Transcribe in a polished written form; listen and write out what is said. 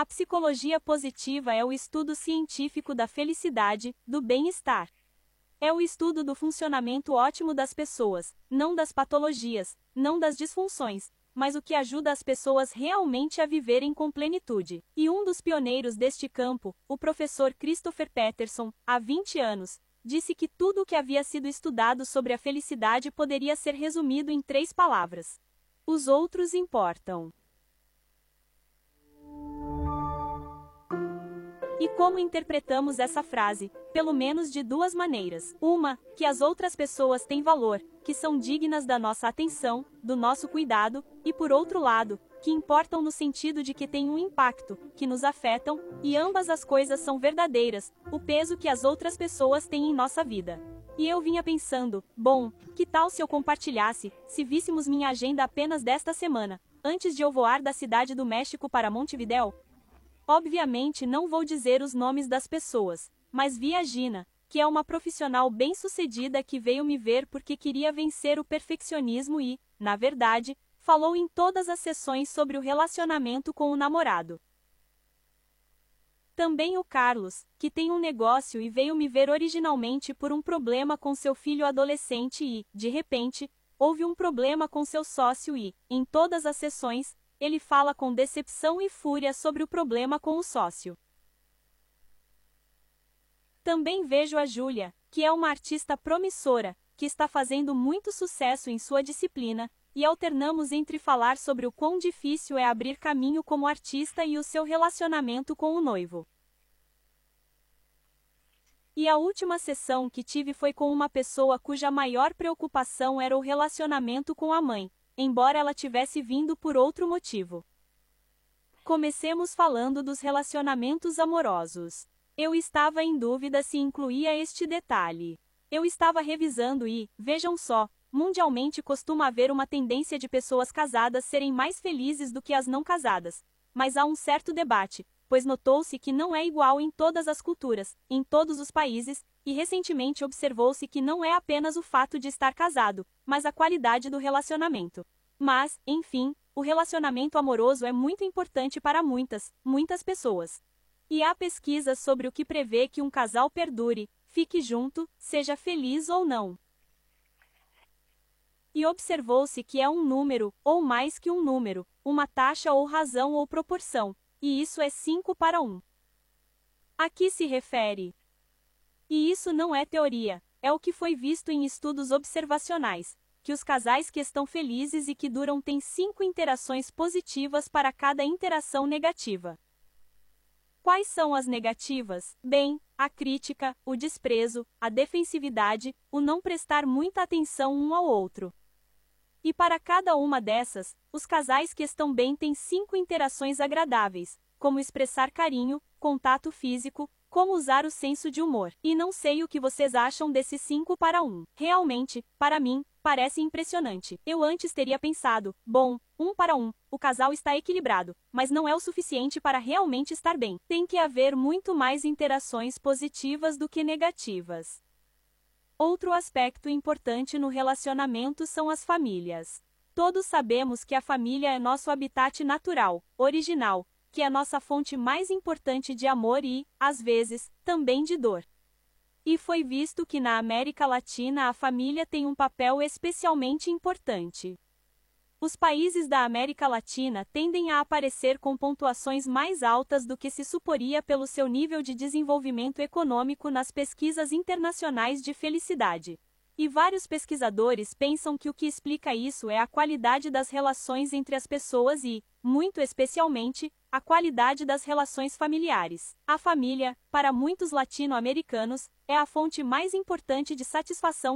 A psicologia positiva é o estudo científico da felicidade, do bem-estar. É o estudo do funcionamento ótimo das pessoas, não das patologias, não das disfunções, mas o que ajuda as pessoas realmente a viverem com plenitude. E um dos pioneiros deste campo, o professor Christopher Peterson, há 20 anos, disse que tudo o que havia sido estudado sobre a felicidade poderia ser resumido em 3 palavras: os outros importam. E como interpretamos essa frase? Pelo menos de 2 maneiras. Uma, que as outras pessoas têm valor, que são dignas da nossa atenção, do nosso cuidado, e por outro lado, que importam no sentido de que têm um impacto, que nos afetam, e ambas as coisas são verdadeiras, o peso que as outras pessoas têm em nossa vida. E eu vinha pensando, bom, que tal se eu compartilhasse, se víssemos minha agenda apenas desta semana, antes de eu voar da cidade do México para Montevidéu? Obviamente não vou dizer os nomes das pessoas, mas vi a Gina, que é uma profissional bem-sucedida que veio me ver porque queria vencer o perfeccionismo e, na verdade, falou em todas as sessões sobre o relacionamento com o namorado. Também o Carlos, que tem um negócio e veio me ver originalmente por um problema com seu filho adolescente e, de repente, houve um problema com seu sócio e, em todas as sessões, ele fala com decepção e fúria sobre o problema com o sócio. Também vejo a Júlia, que é uma artista promissora, que está fazendo muito sucesso em sua disciplina, e alternamos entre falar sobre o quão difícil é abrir caminho como artista e o seu relacionamento com o noivo. E a última sessão que tive foi com uma pessoa cuja maior preocupação era o relacionamento com a mãe, embora ela tivesse vindo por outro motivo. Comecemos falando dos relacionamentos amorosos. Eu estava em dúvida se incluía este detalhe. Eu estava revisando e, vejam só, mundialmente costuma haver uma tendência de pessoas casadas serem mais felizes do que as não casadas. Mas há um certo debate, pois notou-se que não é igual em todas as culturas, em todos os países, e recentemente observou-se que não é apenas o fato de estar casado, mas a qualidade do relacionamento. Mas, enfim, o relacionamento amoroso é muito importante para muitas pessoas. E há pesquisas sobre o que prevê que um casal perdure, fique junto, seja feliz ou não. E observou-se que é um número, ou mais que um número, uma taxa ou razão ou proporção, e isso é 5:1. A que se refere? E isso não é teoria, é o que foi visto em estudos observacionais, que os casais que estão felizes e que duram têm 5 interações positivas para cada interação negativa. Quais são as negativas? Bem, a crítica, o desprezo, a defensividade, o não prestar muita atenção um ao outro. E para cada uma dessas, os casais que estão bem têm 5 interações agradáveis, como expressar carinho, contato físico, como usar o senso de humor. E não sei o que vocês acham desse 5:1. Realmente, para mim, parece impressionante. Eu antes teria pensado, bom, 1:1, o casal está equilibrado, mas não é o suficiente para realmente estar bem. Tem que haver muito mais interações positivas do que negativas. Outro aspecto importante no relacionamento são as famílias. Todos sabemos que a família é nosso habitat natural, original, que é nossa fonte mais importante de amor e, às vezes, também de dor. E foi visto que na América Latina a família tem um papel especialmente importante. Os países da América Latina tendem a aparecer com pontuações mais altas do que se suporia pelo seu nível de desenvolvimento econômico nas pesquisas internacionais de felicidade. E vários pesquisadores pensam que o que explica isso é a qualidade das relações entre as pessoas e, muito especialmente, a qualidade das relações familiares. A família, para muitos latino-americanos, é a fonte mais importante de satisfação